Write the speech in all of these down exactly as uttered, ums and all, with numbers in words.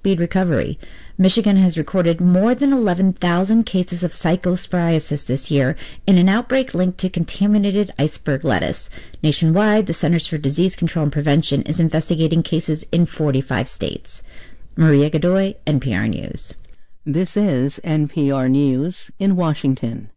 speed recovery. Michigan has recorded more than eleven thousand cases of cyclosporiasis this year in an outbreak linked to contaminated iceberg lettuce. Nationwide, the Centers for Disease Control and Prevention is investigating cases in forty-five states. Maria Godoy, N P R News. This is N P R News in Washington.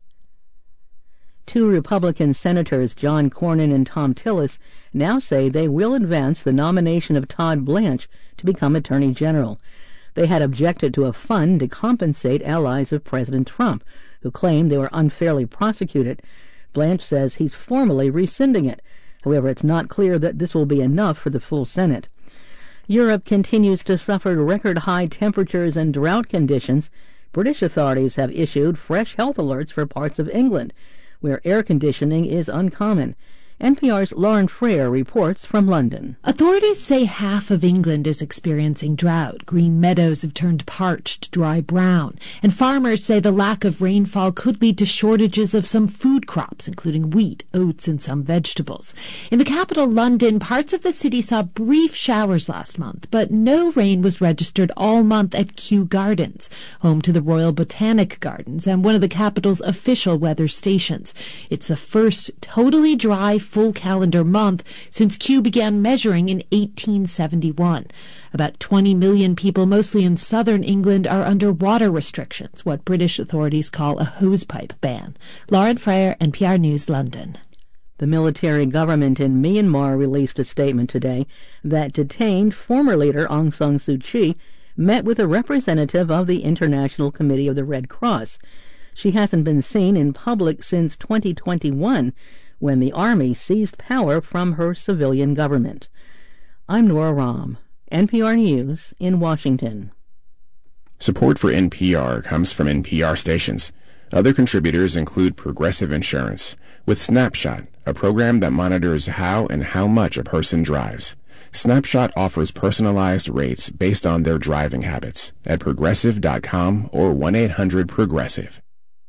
Two Republican senators, John Cornyn and Thom Tillis, now say they will advance the nomination of Todd Blanche to become Attorney General. They had objected to a fund to compensate allies of President Trump, who claimed they were unfairly prosecuted. Blanche says he's formally rescinding it. However, it's not clear that this will be enough for the full Senate. Europe continues to suffer record-high temperatures and drought conditions. British authorities have issued fresh health alerts for parts of England, where air conditioning is uncommon. N P R's Lauren Freer reports from London. Authorities say half of England is experiencing drought. Green meadows have turned parched, dry brown. And farmers say the lack of rainfall could lead to shortages of some food crops, including wheat, oats, and some vegetables. In the capital, London, parts of the city saw brief showers last month, but no rain was registered all month at Kew Gardens, home to the Royal Botanic Gardens and one of the capital's official weather stations. It's the first totally dry full calendar month since Kew began measuring in eighteen seventy-one. About twenty million people, mostly in southern England, are under water restrictions, what British authorities call a hosepipe ban. Lauren Freyer, N P R News, London. The military government in Myanmar released a statement today that detained former leader Aung San Suu Kyi met with a representative of the International Committee of the Red Cross. She hasn't been seen in public since twenty twenty-one, when the army seized power from her civilian government. I'm Nora Rahm, N P R News in Washington. Support for N P R comes from N P R stations. Other contributors include Progressive Insurance, with Snapshot, a program that monitors how and how much a person drives. Snapshot offers personalized rates based on their driving habits at progressive dot com or one eight hundred progressive.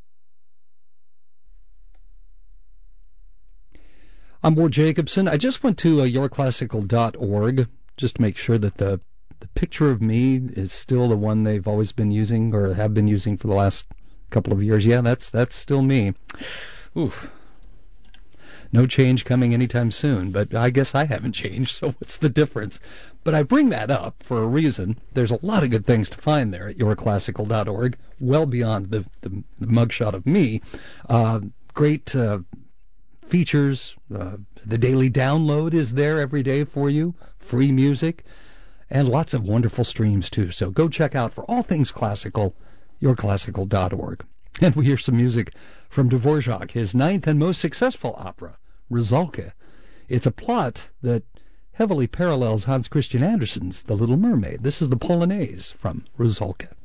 I'm Ward Jacobson. I just went to uh, your classical dot org just to make sure that the, the picture of me is still the one they've always been using or have been using for the last couple of years. Yeah, that's that's still me. Oof. No change coming anytime soon, but I guess I haven't changed, so what's the difference? But I bring that up for a reason. There's a lot of good things to find there at your classical dot org, well beyond the, the, the mugshot of me. Uh, great uh, features. Uh, the daily download is there every day for you. Free music. And lots of wonderful streams, too. So go check out, for all things classical, your classical dot org. And we hear some music from Dvorak, his ninth and most successful opera, Rusalka. It's a plot that heavily parallels Hans Christian Andersen's The Little Mermaid. This is the Polonaise from Rusalka.